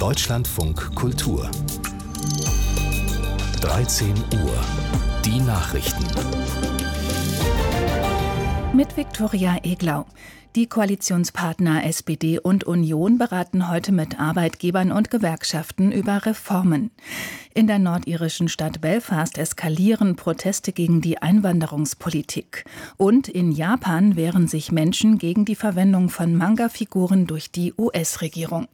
Deutschlandfunk Kultur 13 Uhr. Die Nachrichten. Mit Viktoria Eglau. Die Koalitionspartner SPD und Union beraten heute mit Arbeitgebern und Gewerkschaften über Reformen. In der nordirischen Stadt Belfast eskalieren Proteste gegen die Einwanderungspolitik. Und in Japan wehren sich Menschen gegen die Verwendung von Manga-Figuren durch die US-Regierung.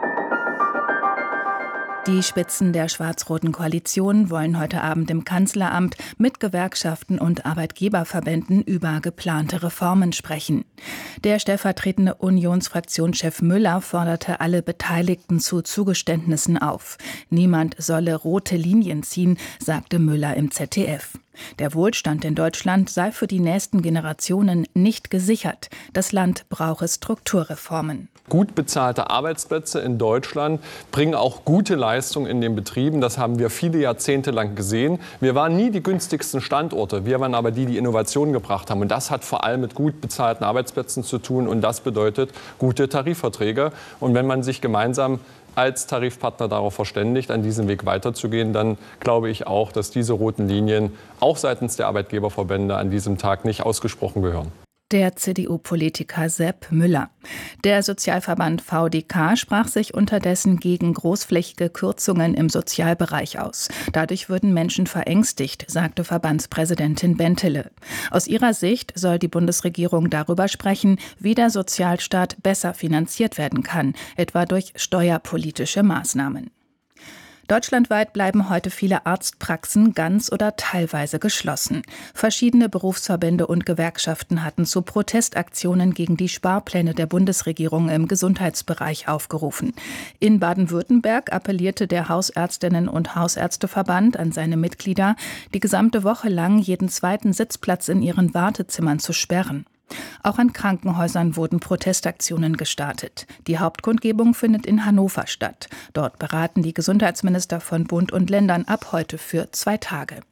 Die Spitzen der schwarz-roten Koalition wollen heute Abend im Kanzleramt mit Gewerkschaften und Arbeitgeberverbänden über geplante Reformen sprechen. Der stellvertretende Unionsfraktionschef Müller forderte alle Beteiligten zu Zugeständnissen auf. Niemand solle rote Linien ziehen, sagte Müller im ZDF. Der Wohlstand in Deutschland sei für die nächsten Generationen nicht gesichert. Das Land brauche Strukturreformen. Gut bezahlte Arbeitsplätze in Deutschland bringen auch gute Leistung in den Betrieben. Das haben wir viele Jahrzehnte lang gesehen. Wir waren nie die günstigsten Standorte. Wir waren aber die, die Innovationen gebracht haben. Und das hat vor allem mit gut bezahlten Arbeitsplätzen zu tun. Und das bedeutet gute Tarifverträge. Und wenn man sich gemeinsam als Tarifpartner darauf verständigt, an diesem Weg weiterzugehen, dann glaube ich auch, dass diese roten Linien auch seitens der Arbeitgeberverbände an diesem Tag nicht ausgesprochen gehören. Der CDU-Politiker Sepp Müller. Der Sozialverband VDK sprach sich unterdessen gegen großflächige Kürzungen im Sozialbereich aus. Dadurch würden Menschen verängstigt, sagte Verbandspräsidentin Bentele. Aus ihrer Sicht soll die Bundesregierung darüber sprechen, wie der Sozialstaat besser finanziert werden kann, etwa durch steuerpolitische Maßnahmen. Deutschlandweit bleiben heute viele Arztpraxen ganz oder teilweise geschlossen. Verschiedene Berufsverbände und Gewerkschaften hatten zu Protestaktionen gegen die Sparpläne der Bundesregierung im Gesundheitsbereich aufgerufen. In Baden-Württemberg appellierte der Hausärztinnen- und Hausärzteverband an seine Mitglieder, die gesamte Woche lang jeden zweiten Sitzplatz in ihren Wartezimmern zu sperren. Auch an Krankenhäusern wurden Protestaktionen gestartet. Die Hauptkundgebung findet in Hannover statt. Dort beraten die Gesundheitsminister von Bund und Ländern ab heute für 2 Tage.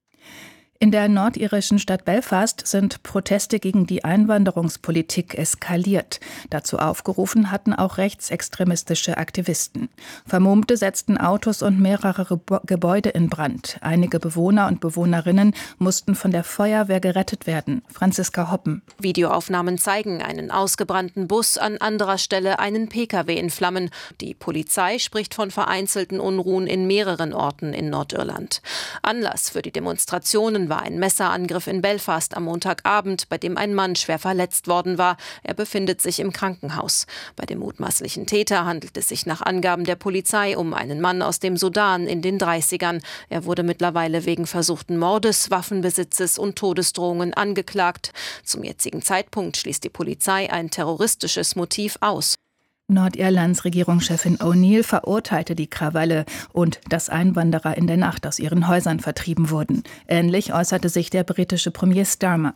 In der nordirischen Stadt Belfast sind Proteste gegen die Einwanderungspolitik eskaliert. Dazu aufgerufen hatten auch rechtsextremistische Aktivisten. Vermummte setzten Autos und mehrere Gebäude in Brand. Einige Bewohner und Bewohnerinnen mussten von der Feuerwehr gerettet werden. Franziska Hoppen. Videoaufnahmen zeigen einen ausgebrannten Bus, an anderer Stelle einen Pkw in Flammen. Die Polizei spricht von vereinzelten Unruhen in mehreren Orten in Nordirland. Anlass für die Demonstrationen war ein Messerangriff in Belfast am Montagabend, bei dem ein Mann schwer verletzt worden war. Er befindet sich im Krankenhaus. Bei dem mutmaßlichen Täter handelt es sich nach Angaben der Polizei um einen Mann aus dem Sudan in den 30ern. Er wurde mittlerweile wegen versuchten Mordes, Waffenbesitzes und Todesdrohungen angeklagt. Zum jetzigen Zeitpunkt schließt die Polizei ein terroristisches Motiv aus. Nordirlands Regierungschefin O'Neill verurteilte die Krawalle und dass Einwanderer in der Nacht aus ihren Häusern vertrieben wurden. Ähnlich äußerte sich der britische Premier Starmer.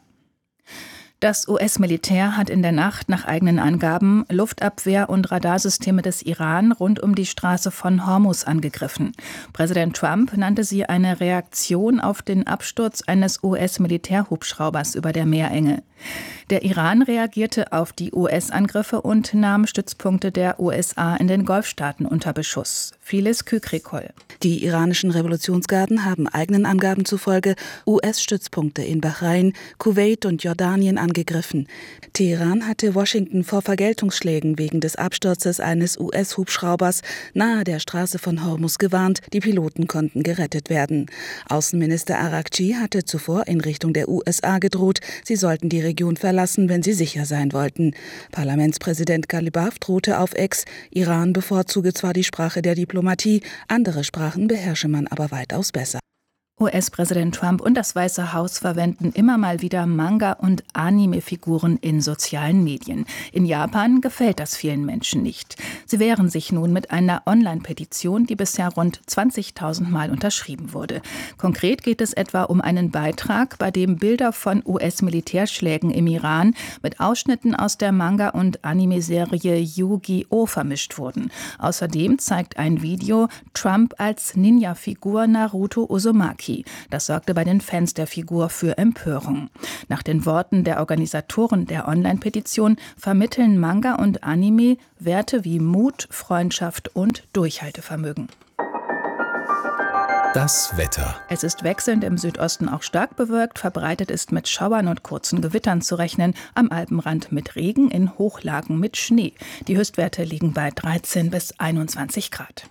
Das US-Militär hat in der Nacht nach eigenen Angaben Luftabwehr- und Radarsysteme des Iran rund um die Straße von Hormuz angegriffen. Präsident Trump nannte sie eine Reaktion auf den Absturz eines US-Militärhubschraubers über der Meerenge. Der Iran reagierte auf die US-Angriffe und nahm Stützpunkte der USA in den Golfstaaten unter Beschuss. Phyllis Kükrikol. Die iranischen Revolutionsgarden haben eigenen Angaben zufolge US-Stützpunkte in Bahrain, Kuwait und Jordanien angegriffen. Teheran hatte Washington vor Vergeltungsschlägen wegen des Absturzes eines US-Hubschraubers nahe der Straße von Hormuz gewarnt. Die Piloten konnten gerettet werden. Außenminister Araghchi hatte zuvor in Richtung der USA gedroht, sie sollten die Region verlassen, wenn sie sicher sein wollten. Parlamentspräsident Ghalibaf drohte auf X, Iran bevorzuge zwar die Sprache der Diplomatie, andere Sprachen beherrsche man aber weitaus besser. US-Präsident Trump und das Weiße Haus verwenden immer mal wieder Manga- und Anime-Figuren in sozialen Medien. In Japan gefällt das vielen Menschen nicht. Sie wehren sich nun mit einer Online-Petition, die bisher rund 20.000 Mal unterschrieben wurde. Konkret geht es etwa um einen Beitrag, bei dem Bilder von US-Militärschlägen im Iran mit Ausschnitten aus der Manga- und Anime-Serie Yu-Gi-Oh! Vermischt wurden. Außerdem zeigt ein Video Trump als Ninja-Figur Naruto Uzumaki. Suzuki. Das sorgte bei den Fans der Figur für Empörung. Nach den Worten der Organisatoren der Online-Petition vermitteln Manga und Anime Werte wie Mut, Freundschaft und Durchhaltevermögen. Das Wetter. Es ist wechselnd im Südosten auch stark bewölkt, verbreitet ist mit Schauern und kurzen Gewittern zu rechnen, am Alpenrand mit Regen, in Hochlagen mit Schnee. Die Höchstwerte liegen bei 13 bis 21 Grad.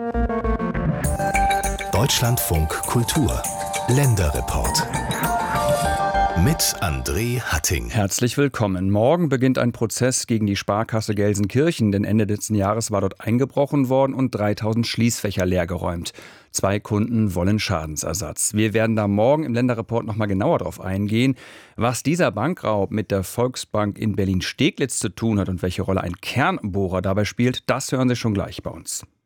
Deutschlandfunk Kultur. Länderreport. Mit André Hatting. Herzlich willkommen. Morgen beginnt ein Prozess gegen die Sparkasse Gelsenkirchen, denn Ende letzten Jahres war dort eingebrochen worden und 3000 Schließfächer leergeräumt. 2 Kunden wollen Schadensersatz. Wir werden da morgen im Länderreport noch mal genauer drauf eingehen, was dieser Bankraub mit der Volksbank in Berlin-Steglitz zu tun hat und welche Rolle ein Kernbohrer dabei spielt. Das hören Sie schon gleich bei uns.